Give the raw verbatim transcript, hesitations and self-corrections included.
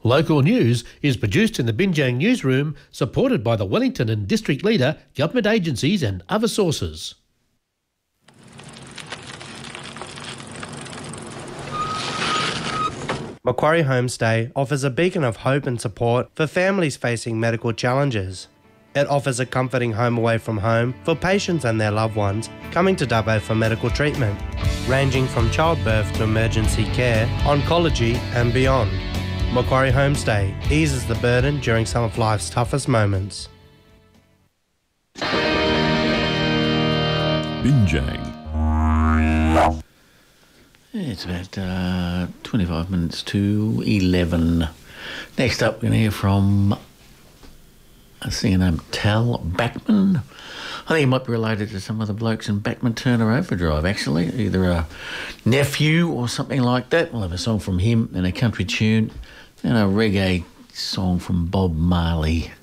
Local news is produced in the Binjang newsroom, supported by the Wellington and District Leader, government agencies and other sources. Macquarie Homestay offers a beacon of hope and support for families facing medical challenges. It offers a comforting home away from home for patients and their loved ones coming to Dubbo for medical treatment, ranging from childbirth to emergency care, oncology and beyond. Macquarie Homestay eases the burden during some of life's toughest moments. Binjang. It's about uh, twenty-five minutes to eleven. Next up, we're going to hear from a singer named Tal Bachman. I think he might be related to some of the blokes in Bachman Turner Overdrive, actually. Either a nephew or something like that. We'll have a song from him and a country tune and a reggae song from Bob Marley.